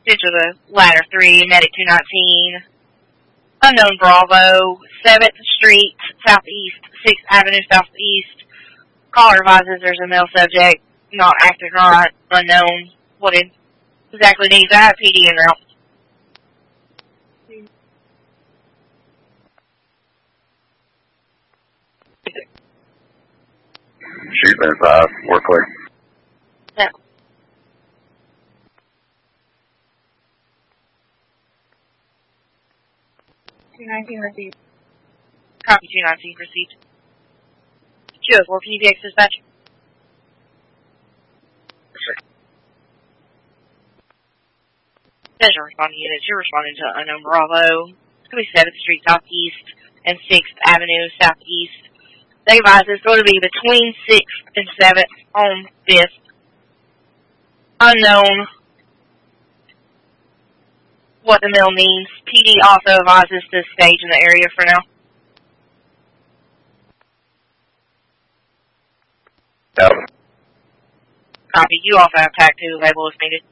Enter the ladder 3, medic 219, unknown Bravo, 7th Street, Southeast, 6th Avenue, Southeast. Caller advises there's a male subject, not active, not unknown. What exactly needs that? PD en route. Shoot been 5, we're clear. Yeah. Received. Copy 219 received. 204, can you be dispatch? Sure. Attention responding units, you're responding to unknown Bravo. It's going to be 7th Street Southeast and 6th Avenue Southeast. They advise it's going to be between 6th and 7th on 5th. Unknown what the mill means. PD also advises to stage in the area for now. Got it. Copy. You also have TAC 2 available if needed.